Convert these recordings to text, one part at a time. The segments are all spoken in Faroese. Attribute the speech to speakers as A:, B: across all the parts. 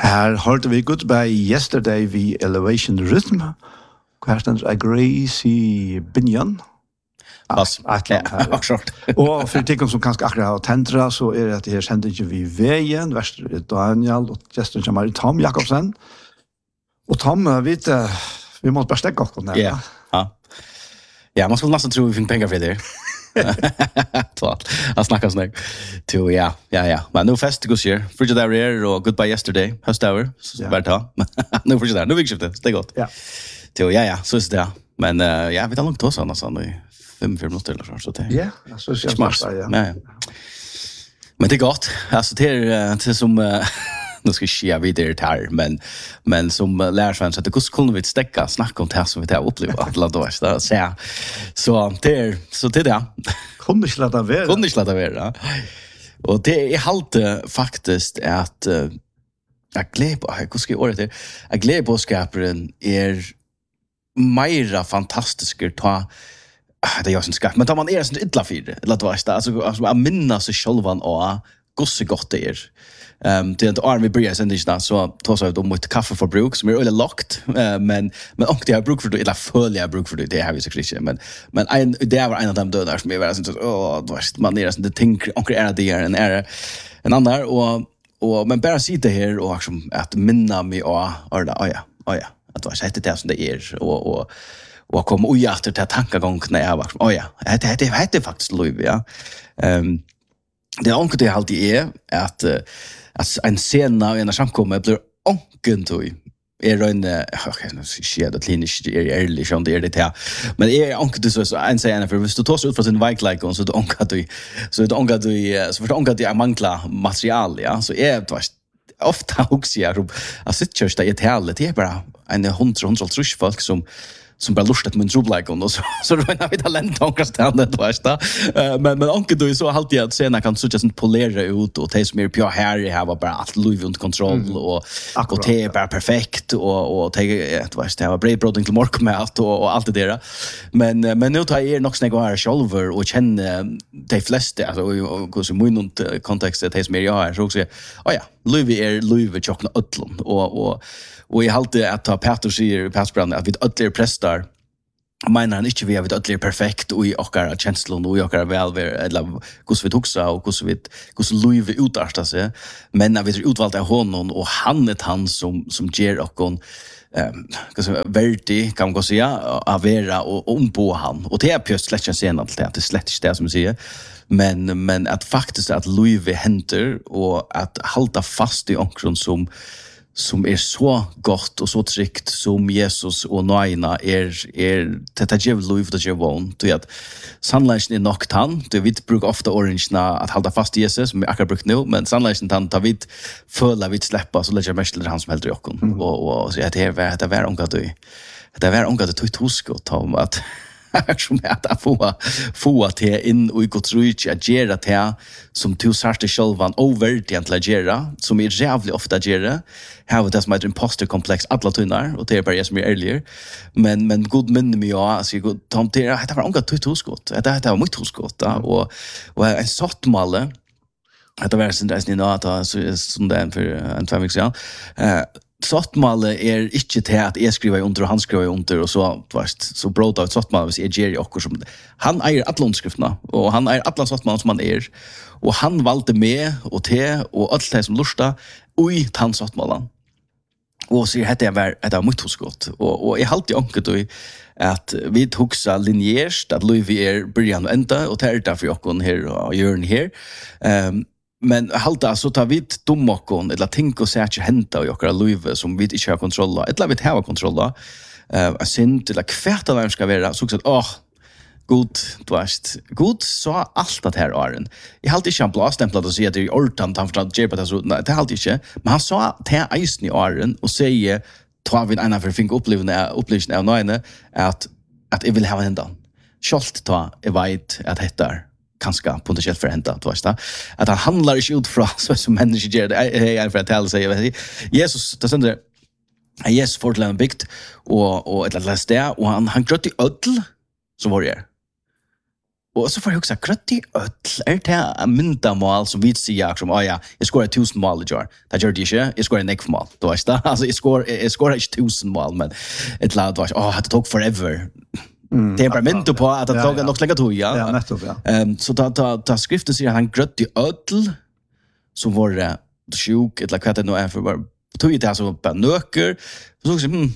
A: Her hørte vi Goodbye Yesterday vi Elevation Rhythm. Her stender Gracie Binyan.
B: Pass.
A: Akkurat. Og for ting som kanskje akkurat har tentra, så det at det her sender ikke vi veien, verst Daniel og gesten kommer Tom Jakobsen. Og Tom, vi måtte bare stekke oss.
B: Ja, man skulle nesten tro vi fikk penger for det. Jag snackar snägt. Till ja. Men nu fest går sker. Fridge där och Goodbye Yesterday. Höst över. Vart ha. Nu fridge där. Nu vikskiftet. Det är gott.
A: Ja.
B: Till ja, så är det. Men ja, vi tar långt oss alltså nu 5 minuter eller så det.
A: Ja, så ser det
B: ja. Men det är gott. Alltså till som nu ska jag vidare här men som lärsvän så att det kunde vi stäcka snacka om det som vi har upplevt att låta oss så det
A: kunde inte
B: låta vara och det är halt faktiskt att jag glädje hur ska jag det jag glädjeboskapen är mera fantastisk ta det jag syns ska men tar man är sånt illa för det låt vara alltså att minnas sig självan och gosse gott det är. Det är inte arm vi börjar sen det så tar jag då mot kaffeförbruk som är öle lockt men och det har bruk för det eller följa bruk för det har vi så kristna men det var en av dem dödar som är väl så då man är sånt det tänker och är det är en annan och men bara sitta här och liksom att minna mig och ja att vad säger det som det är och komma och efter till tankegång när jag var ja det är faktiskt Louis ja det är det alltid är att en scen av en samkomma blir onken tog är en shit det klinisk är ärligt som det är det här men är onken så en scen för hvis du tar ut från sin bike like och så det onka du så för onka det mangla material ja så är det ofta också jag att sitta just det är det bara en 100 folk som bara lustat med en trubbelike och så då har vi talent och standard men onkel då är så alltid att scenen kan så just polera ut och det som är pure här har bara allt Louis under kontroll och det är bara perfekt och det var bra broading till mork med och allt det där men nu tar jag nog snägga här shoulder och känna de flesta alltså och så mycket kontext det som är jag här så också ja Louis chockna ötlon och jag hållde att ta Peter säger Pasbrand att vi ödler prästar menar han inte vi har ödler perfekt och i och känslor och i och väl eller hur vi tuxa och hur Louis utarsta sig men när vi utvalt av honom och han är han som ger och värdig kan man gå säga att vara och på han och det är plötsligt en scen att det är slett det som säger men att faktiskt att Louis händer och att hålla fast i onkron som är så gott och så tryggt som Jesus och Noina är detta jävla Louis det jävla till att sannolikt är nog han det vi brukar ofta orangena att hålla fast i Jesus som vi akkurat brukt nu men sannolikt han tar vi fulla vi släppa så lägger mest han som helt rockon och så att det var onkat det tuskot Tom att som att få att in och gå trutch att göra det som du särskilt självan över till att göra som är jävligt ofta göra har det som ett imposter komplex alla tunnar och det är bara som är earlier men god minne mig så god Tom det var onkat tuskot det var mycket tuskot och en sort malle att det var sen där ni att så den för en 2 veckor sedan Sottmalle är inte till att jag skriver under och han skriver under och så så bråda ut Sottmalle så är Jerry också som han äger alla underskrifterna och han äger alla Sottmalle som han är och han valde med och te och allt det som lusta och i hans Sottmallen och så det var mycket skott och jag alltid onkel då att vi tog så linjärt att Louis är början och ända och det är därför jag kon här och gör den här men halta så tar vi dommokon eller tänk och sätta hända och göra Louis som vi inte har kontroll eller vi har kontroll synd eller kvärt vad ska vara så att god god så allt det här är jag hade inte en blåstämplat och säga att det är ortant han för att ge på det så det hade inte men han sa det är isen i åren och säger tar vi en för think upplevelse av Noina att jag vill ha hända skolt ta jag vet att det kanske potentiellt förhända att han handlar inte ut från så som människor gör det är för att tala sig Jesus det sänder Jesus fortland byggt och ett läst där och han gröt i ödl så var det Och så får jag också krötti öll det mynta mål som vi ser som ja, jag skorar 1000 mål i år. Det gör det inte. Jag skorar en mål. Då är det. Alltså jag skorar inte 1000 mål men ett lag var det tog forever. Temperament på att det tog nog länge tog ja.
A: Ja, nettopp, ja.
B: Så då skriften säger han krötti öll som var det sjuk eller vad det nu är för bara tog det alltså på nöker. Så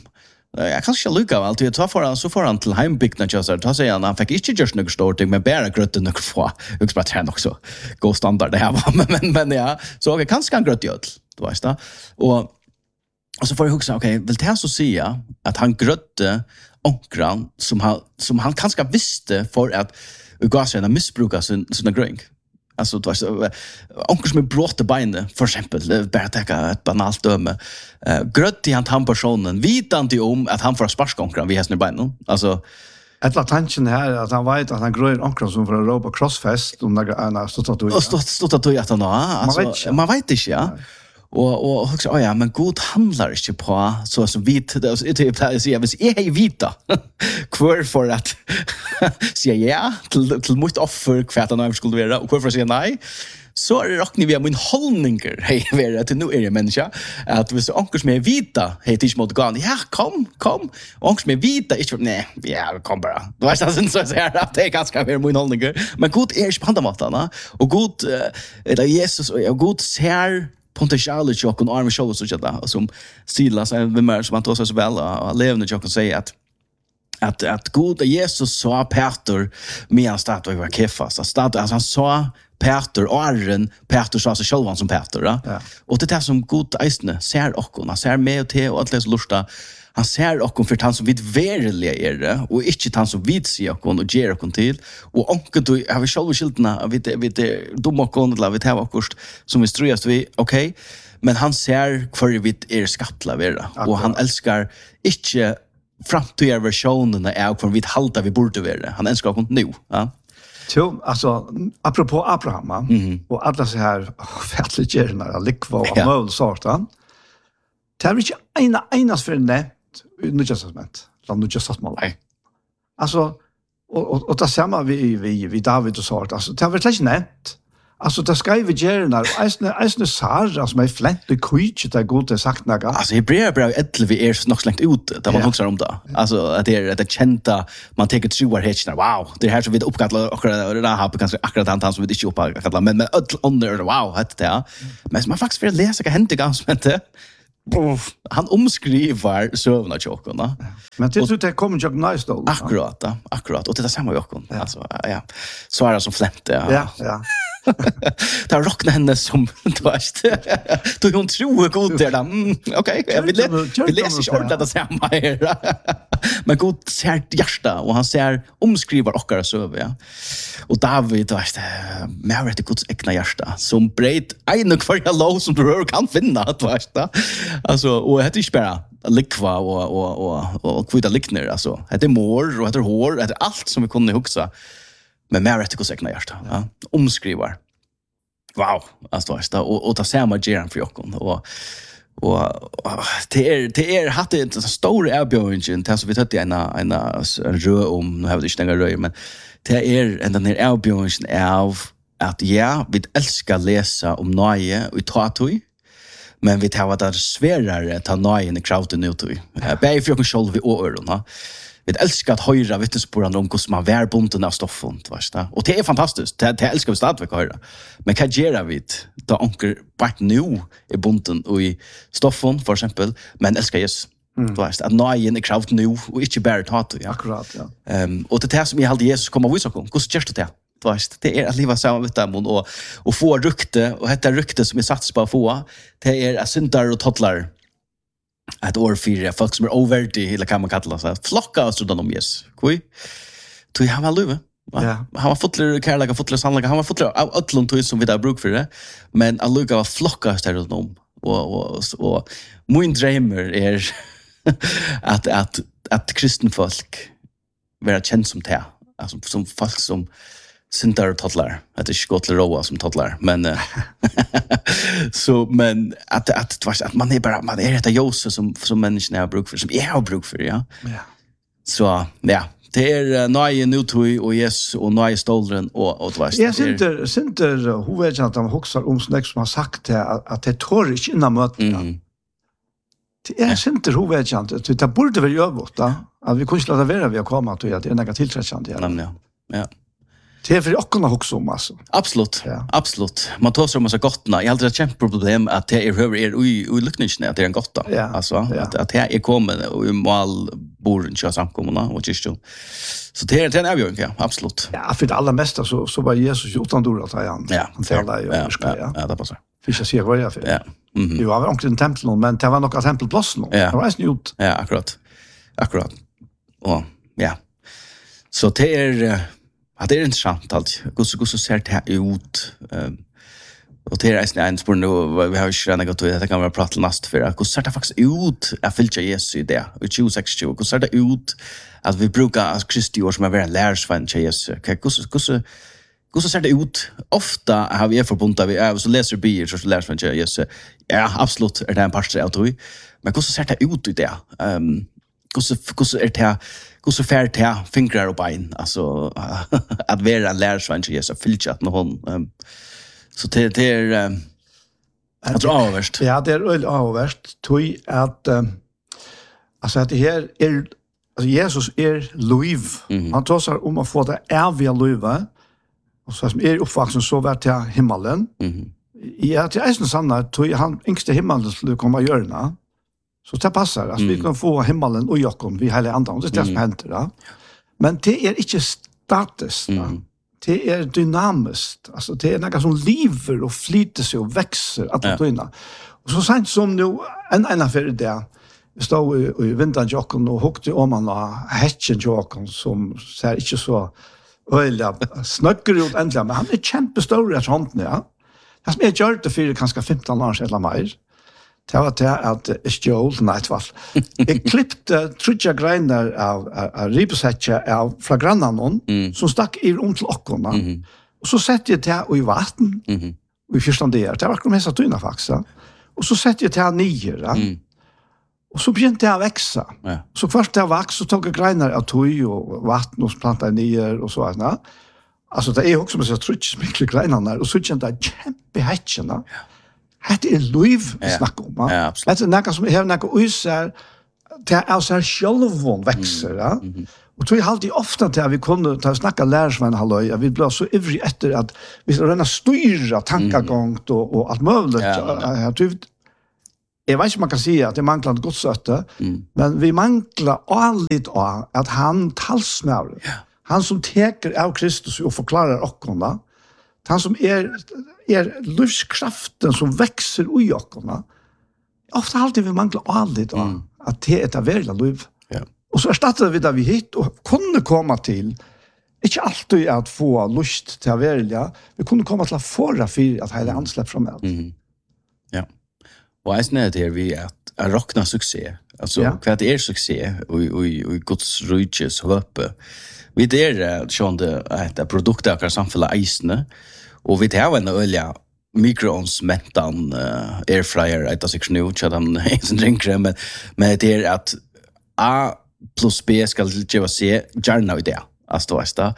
B: jag kanske lukar allt jag tar för så får han till hembygden just där så säger han fick inte just några storting men bara gröt några få expert här också gå standard det här var men ja så okej kanske han gröt öl du vet det och så får jag huxa okej vill det så säga att han grötte onkran som han kanske visste för att gasen missbrukar sina gröng. Alltså det var så onkel som bråte beine för exempel bara ta ett banalt döme gröt i han personen vitande om att han får sparskonkran vi häsnar beinen alltså
A: ett var tanken här att han vet att han gröjer onkran som för Europa Crossfest om några stått att han alltså
B: man vet inte ja och också ja men god handlar inte på så som vit typ säga hvis är vita kvar för att säga ja till mot offer kvart han skulle vara och kvar för att säga nej så är det rockni vi min hållningar hej vara till nu är det människa att hvis onkel som är vita hej tills mot gång ja kom onkel som är vita inte nej ja kom bara du vet alltså så här att det är ganska mer min hållningar men god är på andra matarna och god eller Jesus och god ser potentialet jag kan arma show så där som Silas vem är som han tar så väl och levande jag kan säga att goda Jesus sa Peter med en stat var Kefas alltså han sa Peter och Arren Peter sa sig själv som Peter ja. Och det där som god eisne ser och han ser med till och att lusta han ser och för han som vid verkliga är det och inte han som vid sig och ger och till och onkel du har vi själva skiltna vid dumma kon vi tar kurs som vi ströjas vi okej men han ser för vid är skattla vara och han älskar inte framtida versionen av för vid halta vi borde vara han älskar kon nu ja.
A: Jo, alltså apropå Abraham och alla så här färdliga likva och mål sortan. Det är inte enas för det Nya Testament. Som Nya Testament. Alltså och det samma vi David och sånt. Alltså det var väl inte nämnt. Alltså det ska vi göra när äsne Sara som är flänt och kvitch det gode sagt några.
B: Alltså Hebreerbrev 11 är nog slängt ut där man också om det. Alltså att det är det kända man tar ett suarhetna. Wow, det här så vi uppkallar och det har på kanske akkurat han som vi inte uppkallar men med öll under wow hette det. Men man faktiskt vill läsa hände ganska med han omskriver sövna tjockorna.
A: Men till slut det kommer jag nice då.
B: Akkurat. Och det är samma jockon. Alltså ja. Så är det som flämte.
A: Ja.
B: Det rockna henne som du vet. Då hon tror god där. Okej, vi läser inte ordentligt att samma här. Men god ser hjärta och han ser omskriver och söv ja. Och David vet mer det Guds egna hjärta som bred en kvarja lov som du kan finna att vet. Alltså och det är inte bara likva och kvita likner alltså. Det är mor och det är hår, det är allt som vi kunde huxa. Men mer rätt Guds egna hjärta. Ja. Omskrivar. Wow, alltså och ta samma geran för jockon och det är hade en stor erbjudning till så vi tog en rö om nu har vi inte några rö men det är en den här erbjudningen av att ja vi älskar läsa om nöje och tatui men vi tar det svärare ta nöjen i crowden nu till. Bäj för jag själv vi öron vi älskar att höra vittnesbörden om hur man är bunden av stoffen, och det är fantastiskt. Det älskar vi stadigt att höra. Men vad gör vi då onkel bara nu är bunden i stoffen, för exempel, men älskar Jesus. Att nöjen är kraft nu och inte bara tatt. Ja.
A: Akkurat, ja.
B: Och det är som jag hade Jesus komma och visa om. Hur görs det? Det är att leva samman med dem och få rykte, och detta rykte som är sats på att få, det är att syndar och tottlar ett år fyra folk som är overdig eller kan man kalla så flocka oss runt om Jesus. Kui? Tu han var luve. Han var fotler kärleka, fotler sannlika, han var fotler av öllon som vi där bruk för det. Men alluga var flocka oss där runt om. Och min drömmer är att kristen folk vara känd som det. Alltså som folk som syndar och tottlar. Att det är skotler roa som tottlar. Men så men att man är bara det Jose som människan har bruk för som jag har bruk för ja. Så ja Det är nöje nu tog och yes och nöje stålren och det var.
A: Jag synter hur vet jag att de huxar om snäck som har sagt att det tar inte innan möten. Det är synter hur vet jag inte. Det borde väl göra bort då. Att vi kunde låta vara vi har kommit till att det är något tillträckande.
B: Ja.
A: Det är för att kunna huxa om alltså.
B: Absolut. Ja. Absolut. Man tar så massa gottna. Jag har alltid ett kämpeproblem att det är i lyckningen att det är en gotta.
A: Ja.
B: Alltså att det är kommer och i mål bor inte samkomna och just så det är en avgörande, ja, absolut.
A: Ja, för det allra mesta så var Jesus utan dörr att han.
B: Ja,
A: han talade ju
B: ja, det passar.
A: Fick jag se vad jag för.
B: Ja.
A: Det var inte en tempel men det var nog ett tempelplats nu.
B: Ja.
A: Det var ju ut.
B: Ja, akkurat. Och ja. Så det är intressant allt. Hur ser det ut? Och det är en spår nu, vi har ju redan gått det kan vara prata näst för hur ser det faktiskt ut att fylla Jesus i det? Och 2060, hur ser det ut att vi brukar Kristi år som är vara lärsvän till Jesus? Hur ser det ut? Ofta har vi förbundat vi så läser bier så lärsvän till Jesus. Ja, absolut är det en part av det. Men hur ser det ut i det? Hur är det hur så färd till fingrar och bein alltså att vara lärsvän till Jesus fylla att någon så det är jag tror avvärst.
A: Ja, det är avvärst. Tog att alltså att det här är alltså Jesus är liv. Han talar om att få det eviga livet. Och så som är uppvuxen så vart till himmelen. Ja, det är så sant tog han yngste himmelen skulle komma görna. Så det passar. Alltså vi kan få himmelen och Jakob vi hela andan. Det är det som händer då. Men det är inte statiskt. Det är dynamiskt. Alltså det är något som lever och flyter sig och växer att dyna. Och så sent som nu en för det. Vi stod i vintern Jakob och hukte om han och hatchen Jakob som ser inte så öliga snackar ut äntligen men han är kämpestor att hånden ja. Det som jag gjorde för kanske 15 år eller mer. Det var det att Joel Nightfall. Jag klippte trutja greiner av ribsätja av flagrannan som stack i till ockorna. Och så sätter jag det i vatten. Och i första det var de mesta tyna faktiskt. Och så sätter jag det ner. Och så började det att växa. Så först det väx så tog jag greiner av tøy och vatten och plantade ner och så här. Alltså det är också med så trutja mycket greiner och så kände jag kämpehetcherna. Det är liv vi snackar om.
B: Ja, absolut.
A: Det är något som har något usar det är så självon växer. Ja? Och tror jag alltid ofta till att vi kunde ta snacka lärsvän halloj. Vi blev så ivrig efter att vi ska rena styra tankegång och allt möjligt. Jag vet inte man kan säga att det manglar godsöte. Men vi manglar allt av att han talsmör. Han som teker av Kristus och förklarar ockorna. Han som är livskraften som växer i ockorna. Ofta alltid vi manglar allt av att det är ett verkliga liv. Och så erstattar vi det vi hit och kunde komma till inte alltid att få lust till att välja. Vi kunde komma till att få för att hela ansläpp från allt.
B: Ja. Och jag snäller det vi att rockna succé. Alltså vad är succé och Guds rikes hoppe. Vi där sjön det produkter kan samfälla isne och vi har en olja mikroovnsmättan airfryer att sig nu så den är drinkre men det är att A plus B ska ge C gärna idé. Alltså det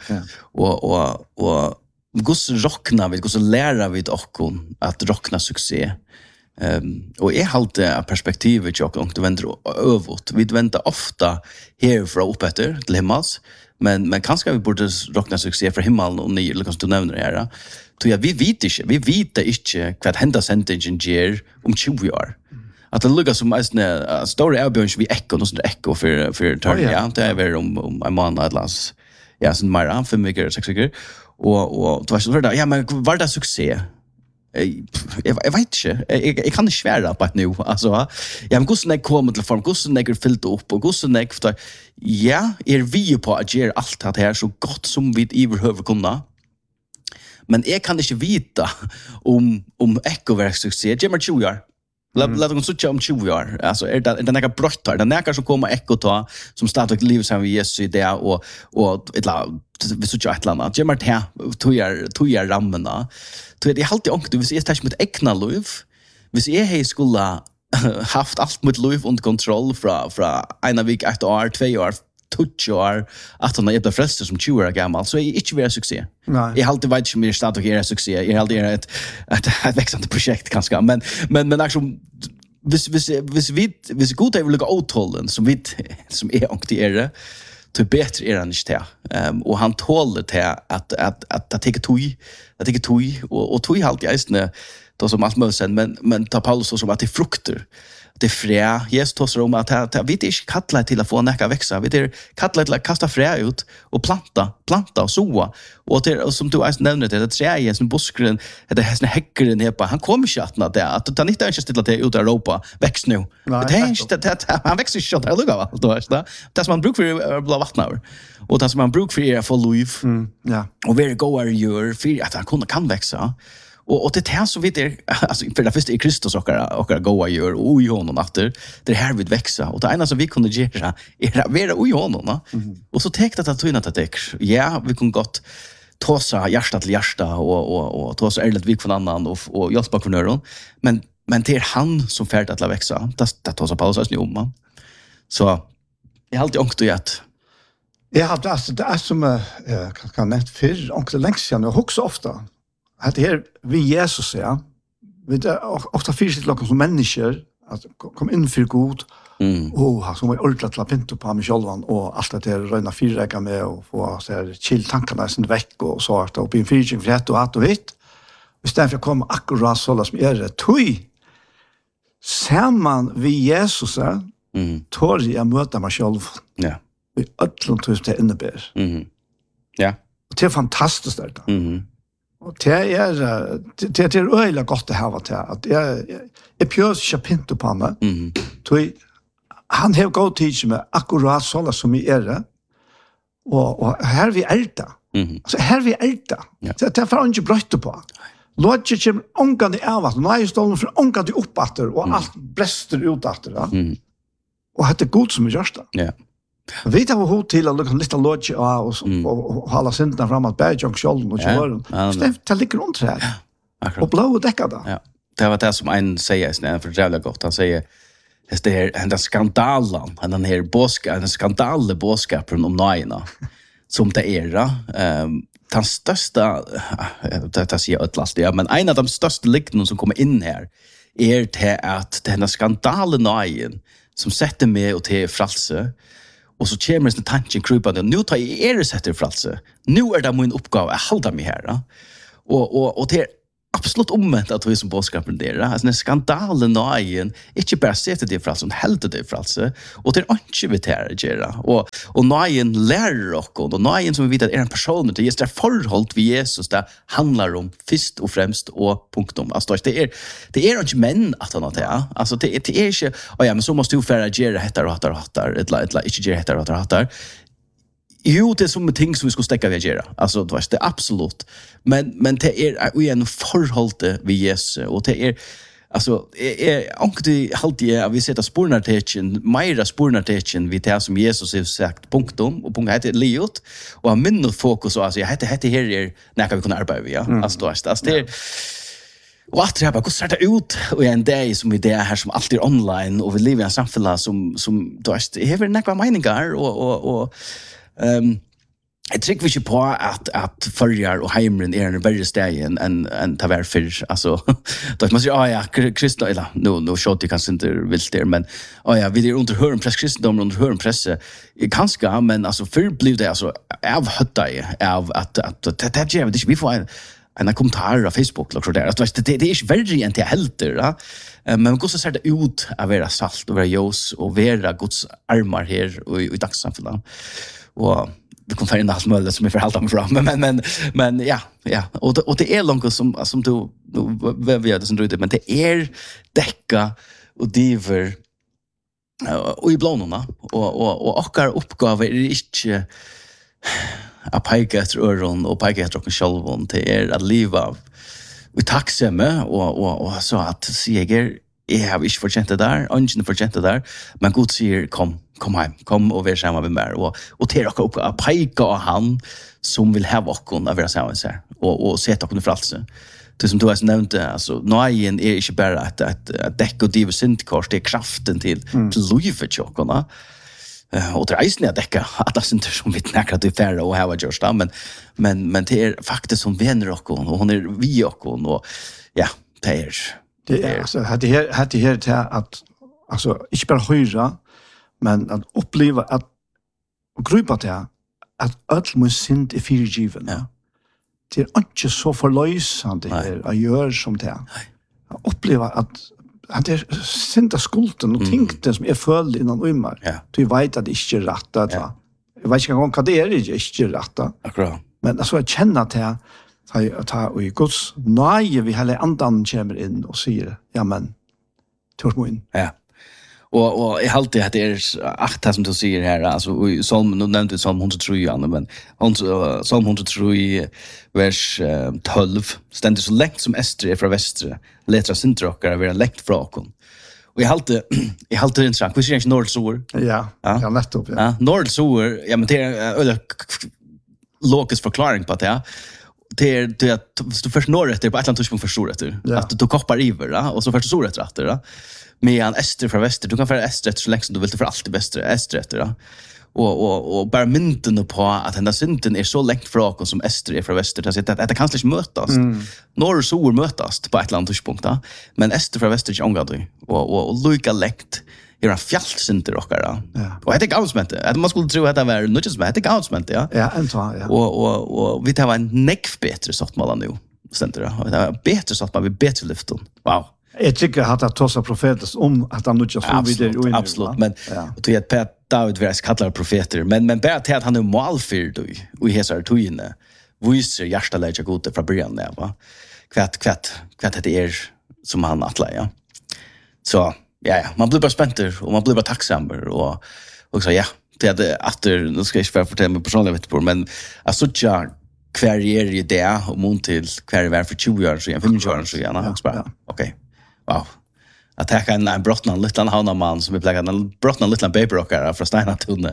B: och gus rockna vi gus lära vi okon att rockna succé. Och är halt perspektivet jag och det vänder övert. Vi väntar ofta härifrån upp efter till himmels. Men kanske vi borde rockna succé för himmelen och ni liksom du nämner det här. Så ja, vi vet inte vad hända sentingen ger om 20 år. Att det lukar som en stor erbjörns vi ekko, något sånt ekko för törn. Ja, det är väl om en månad eller ja, sån mer 5 veckor, 6 veckor. Och det var så där, ja men var det succé? Jag vet inte. Jag kan inte svära på att nu. Alltså, ja, men hvordan jeg kommer til form, hvordan jeg fyllt upp och hvordan jeg ja, vi på att göra allt det här så gott som vi överhuvud kunna. Men jag kan inte veta om ekoverk succé. Ge mig 20 år. Låt oss sucha om 20 år. Alltså är det några brott här. Det några som kommer ekko ta som startar liv som vi Jesus i det och vi sucha ett land. Ge mig det tojar rammena. Det är alltid ångt. Vi ser det med egna liv. Hvis jeg har skulle haft allt mitt liv under kontroll fra en vik, 1 år, 2 år, touch år att han är på frälster som 20 år gammal så är inte vara succé.
A: Nej.
B: Jag har alltid varit som mer stad och är succé. Jag har alltid ett växande projekt kanske men alltså hvis god är väl åtollen som är aktiera till bättre är han inte och han tåler till att ta tog och tog halt jag istället då som allt möjligt men ta Paulus som att det är frukter det är frä Jesus tar om att vi är inte kallar till att få näka växa vi är kallar till att kasta frä ut och planta och såa och det som du nämnde det träden som buskren det här häckren här på han kommer inte att ta inte ens till att det ut i Europa väx nu det är han växer inte där lugga då det som man brukar för blå vatten över och det som man brukar för få liv
A: ja
B: och very go are your för att han kan växa och det här så vet alltså för det första är Kristus och goa gör och i honom efter det här vill växa och det ena som vi kunde göra är att vara i honom och så tänkte att tyna att det ja vi kunde gott tosa hjärta till hjärta och tosa ärligt vik från annan och hjälpa för nöron men det är han som färdigt att växa det tosa Paulus nu om så jag har alltid ångt att
A: jag hade alltså det är som kan net för och så längst sen och också ofta att här vi Jesus ja vi ofta finns det lokala som människor att kom in för god och som är ordentligt la pinto på mig självan och allt det röna fyrräka med och få så här chill tankarna sen veck och så att upp i en fyrjing för ett och att och vitt istället för att komma akkurat så som är det tui samman vi Jesus tor jag möta mig själv
B: ja
A: vi öllum tror det innebär
B: ja
A: det är fantastiskt där och det är öjla gott det här var det att jag pjörs chapinto på mig han har gått till mig akkurat sådana som vi är det och här vi älta alltså här vi älta det är för inte brötte på låt ju onkan det är vad nej stålen för onkan det uppåter och allt bräster ut efter och det är god som görs det
B: ja
A: vet jag hur till att lite lodge och hålla synderna framåt bärjunk skölden och så det ligger runt här och blå däckar då
B: ja det var det som en säger snä för jävla gott han säger det är den skandalen den här den skandale boskapen om nöjna som det är den största det säger utlast ja men en av de största liknelserna som kommer in här är det att den här skandalen nöjen som sätter mig och till frälse och så kommer det tanken krypande nu tar jag sätter frälse nu är det min uppgave att hålla mig här och det är absolut omvänt att vi som boskapen där alltså när skandalen nöjen inte bara sätter det frälse helt det frälse och det är inte vi tar att göra och nöjen lär och nöjen som vi vet är en person det är förhåll vi Jesus där handlar om först och främst och punktum alltså det är inte män att han har det alltså det är inte ja men så måste du föra göra detta och hattar ett inte göra detta och hattar jo, det är som ting som vi ska stäcka vid göra. Alltså, det är absolut. Men det är ju en förhållande vid Jesus. Och det är, alltså, det alltid att vi sätter spårnartecken, mera spårnartecken vid det som Jesus har sagt, punktum, och punkt heter livet. Och har mindre fokus, alltså, jag heter här är när vi kunna arbeta vid, ja. Alltså, det är... Och att jag bara går starta ut och en dag som det är här som alltid är online och vi lever i en samhälle som då är det några meningar och jag tycker vi på att förjar och heimren är en värre steg än ta vär för alltså då man säger ja kristna eller nu shot det kanske inte vill det men ja vi är under hörn press kristendom under hörn press kanske men alltså för blev det alltså av hötta av att det ger det vi får en kommentar på Facebook och så där att det är inte värre än till helter men man går så ser det ut att vara salt och vara ljus och vara Guds armar här i dagssamhället och vi kommer ta in allt möjligt som är förhållande mig fram men ja och det är långt som du vi gör det som du men det är täcka och diver och i blånorna och uppgave är inte att peka efter öron och peka efter och självon till att leva i tacksamme och så att säger jag har inte förtjänt det där, ungen förtjänt det där, men Gud säger kom hem, kom och vara samman med mig och till och att peka av han som vill ha oss att vara samman med sig och sätta oss i frälse. Det som du har nämnt, alltså nöjen är inte bara att däcka och diva syndkors, det är kraften till livet tjockarna. och det är inte att täcka alla synder som vi knäckar till färre och här just då men det är faktiskt som vänner och hon är vi och ja
A: det är alltså hade här till att alltså inte bara höra men att uppleva att grupa till att all min synd är förgiven.
B: Ja.
A: Det är inte så förlösande att göra som det. Att uppleva att det är synda skulden och tänkte som är följd innan ummar.
B: Ja.
A: Du vet att det inte är rätt. Jag vet inte vad det är inte rätt.
B: Akkurat.
A: Men alltså att känna till att ta i Guds nej vi hela andan kommer in och säger ja men törsmoin.
B: Ja. Och jag alltid att det är det som du säger här alltså i psalm nu nämnde psalm 103 Anna men psalm 103 vers 12 ständer så längt som Ester från västra letra syntrockar vara längt från okon. Och jag alltid intressant. Vi ser inte nordsor.
A: Ja, nettopp.
B: Ja, nordsor. Ja, men det är logisk förklaring på det. Det är att du först norrrätter på ett eller annat touchpunkt förstår det. Att du koppar iver och så först så rätt då. Med en Ester från väster. Du kan föra Ester så länge som du vill för alltid bättre Ester då. Och bara mynten på att den där synden är så längt från oss som Ester är från väster så att det kan inte mötas. Norr och sol mötas på ett eller annat touchpunkt då. Men Ester från väster är ångad och lika längt är en fjällsynder och där. Och det är gausment. Att man skulle tro att det var något som heter gausment, ja.
A: Ja, ja.
B: Och vi tar en neck bättre sortmål nu. Ständer det. Det var bättre sortmål vi bättre lyften. Wow.
A: Jag tycker att det tossa profetes om att han nu just så vidare.
B: Absolut, men och att Pet David värs kallar profeter, men bara till att han är målfyrd och i hesar tojne. Visar hjärtalägga gode från början där, va? Kvätt det är som han attla, ja. Så ja, man blir bara spänd och man blir bara tacksam och så det är att nu ska jag inte fortälja mig personligen vet på men alltså jag kvarierar ju det och mot till kvarierar för 20 år så 25 år så gärna okej. Wow. Att ta en brottnan liten hanaman som vi plägar en brottnan liten babyrockare från Steinatunne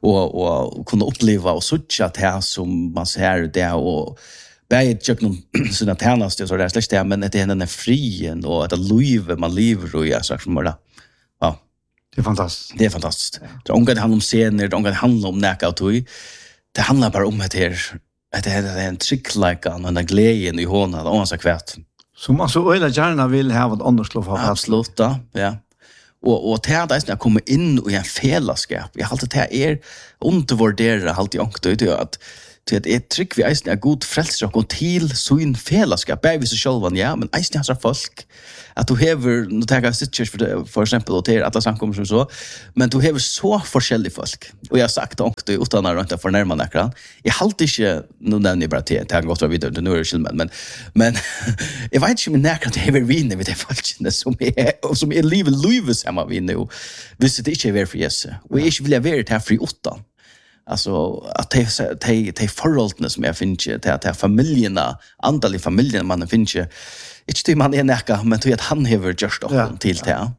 B: och kunna uppleva och sucha det som man ser det och bäget jag någon såna tärnaste så där släkt det men det är den frien och att livet man lever och jag sagt som det. Ja.
A: Det är fantastiskt.
B: Det är fantastiskt. Det ångar det handlar om scener, det ångar det handlar om näka och tog. Det handlar bara om att det är en tricklikan och en glädjen i hånden och så kvärt.
A: Så man så öle gärna vill ha ett annat slå för.
B: Absolut, ja. Och det är att komma in i en fällskap. Jag har alltid det är undervärderar alltid ångt det att det är tryck vi eisen är god frälser och till sin fällskap. Bävis så själva ja, men eisen har folk att du hever nu tar jag sitt church för exempel och till alla samkommer som så men du hever så forskjellig folk och jag har sagt och det utan att inte för närmare ekran jag halt inte nu nämner bara till att gå vidare nu är det skillnad men jag vet inte om näkran det hever vinner vid det folket som är livet samma vi nu visst det inte är ver för Jesus och jag inte vill vara det här fri utan alltså att det förhållna som jag finner till att familjerna andal i familjen man finner inte till man är näka, men till att han hever just och till det.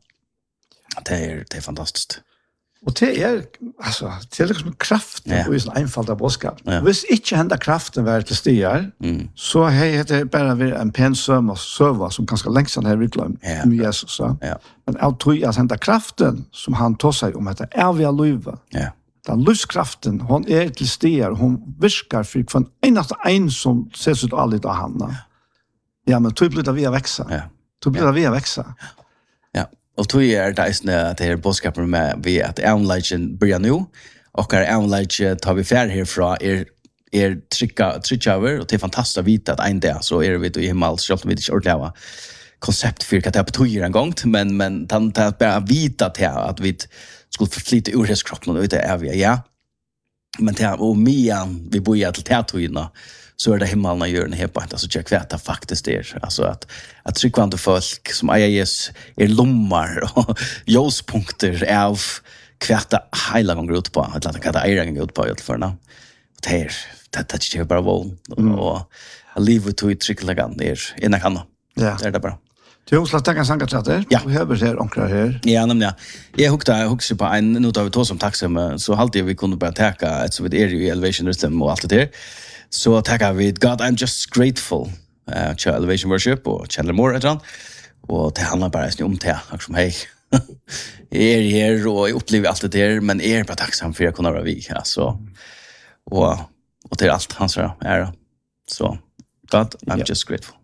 B: Det är fantastiskt.
A: Och det är alltså det är liksom kraften och en enfald boskap. Hvis inte hända kraften var till stigar så heter bara en pensum och server som ganska längst här reklam med Jesus så. Men jag tror att hända kraften som han tar sig om att det är vi alliva. Den lustkraften hon är till stigar hon viskar för en som ses ut allt av Hanna. Ja, men tog blir det vi växa. Ja. Tog blir det vi växa.
B: Ja. Och tog är det att det är boskapen med vi att online börjar nu och är online tar vi färd härifrån är trycka över och det är fantastiskt att veta att en dag så är vi i himmel så att vi inte ordentligt koncept för att det betyder en gång men att bara vita till att vi skulle förflytta ur hästkroppen och det är vi men det och mian vi bor till teaterna så är det himlarna gör en helt alltså jag kväta faktiskt det alltså att tryckvande folk som IAS är lommar och ljuspunkter av kväta hela gånger ut på att låta kalla ären gå ut på för nå det är bara våld och livet to trycklagan där innan kan det är det bara
A: du har släppt en sång att det och här blir onklar här
B: ja nämligen jag huxar på en nu tar vi två som tacksam så alltid vi kunde bara ta ett så vid är ju elevation rhythm och allt det där så tackar vi God I'm just grateful till Elevation Worship och Chandler Moore och det handlar bara om det som hej är här och jag upplever allt det där, men är bara tacksam för att kunna vara vi. Alltså, och till allt hans ära. Så, God, I'm just grateful.